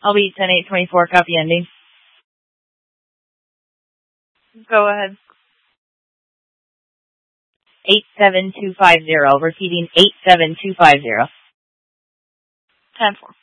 I'll be 10-8-24, copy ending. Go ahead. 87250, repeating 87250. 10-4.